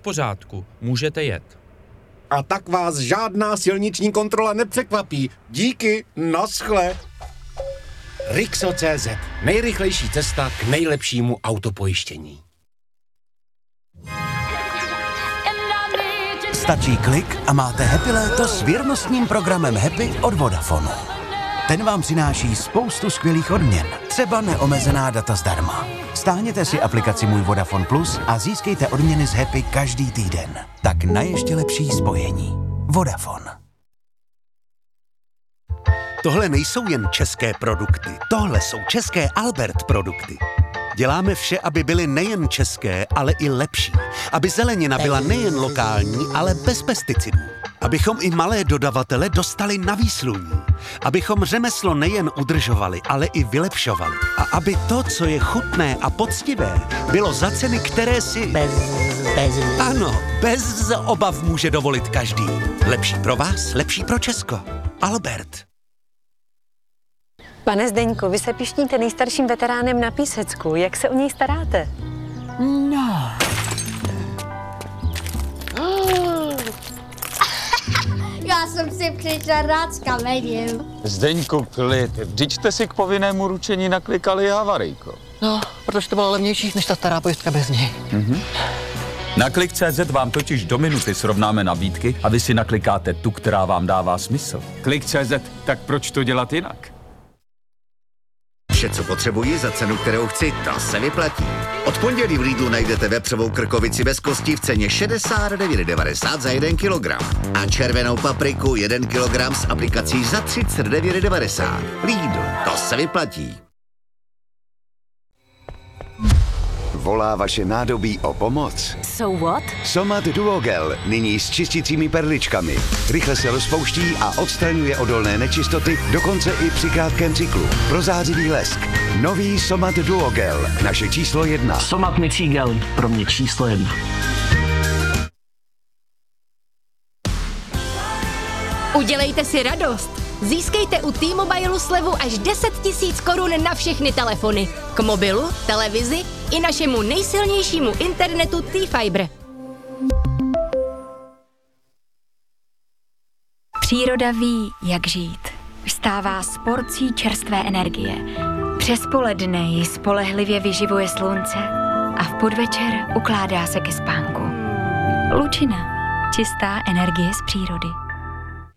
pořádku, můžete jet. A tak vás žádná silniční kontrola nepřekvapí. Díky, naschle. Rixo.cz. Nejrychlejší cesta k nejlepšímu autopojištění. Stačí klik a máte happy léto s věrnostním programem Happy od Vodafonu. Ten vám přináší spoustu skvělých odměn, třeba neomezená data zdarma. Stáhněte si aplikaci Můj Vodafone Plus a získejte odměny z Happy každý týden. Tak na ještě lepší spojení. Vodafone. Tohle nejsou jen české produkty, tohle jsou české Albert produkty. Děláme vše, aby byly nejen české, ale i lepší. Aby zelenina byla nejen lokální, ale bez pesticidů. Abychom i malé dodavatele dostali na výsluní. Abychom řemeslo nejen udržovali, ale i vylepšovali. A aby to, co je chutné a poctivé, bylo za ceny, které si... Ano, bez obav může dovolit každý. Lepší pro vás, lepší pro Česko. Albert. Pane Zdeňku, vy se pišníte nejstarším veteránem na Písecku. Jak se o něj staráte? No. Já jsem si přišla rád s kamerou. Zdeňku, klid. Vždyť jste si k povinnému ručení naklikali havarijko. No, protože to bylo levnější než ta stará pojistka bez něj. Na Klik.cz vám totiž do minuty srovnáme nabídky a vy si naklikáte tu, která vám dává smysl. Klik.cz, tak proč to dělat jinak? Vše, co potřebuji za cenu, kterou chci, to se vyplatí. Od pondělí v Lidlu najdete vepřovou krkovici bez kosti v ceně 69,90 za 1 kilogram. A červenou papriku 1 kilogram s aplikací za 39,90. Lidl, to se vyplatí. Volá vaše nádobí o pomoc? So what? Somat Duogel, nyní s čistícími perličkami. Rychle se rozpouští a odstraňuje odolné nečistoty, dokonce i při krátkém cyklu. Prozářivý lesk. Nový Somat Duogel, naše číslo 1. Somat mycí gel, pro mě číslo 1. Udělejte si radost. Získejte u T-Mobilu slevu až 10 000 korun na všechny telefony. K mobilu, televizi i našemu nejsilnějšímu internetu T-Fiber. Příroda ví, jak žít. Vstává s porcí čerstvé energie. Přes poledne ji spolehlivě vyživuje slunce a v podvečer ukládá se ke spánku. Lučina. Čistá energie z přírody.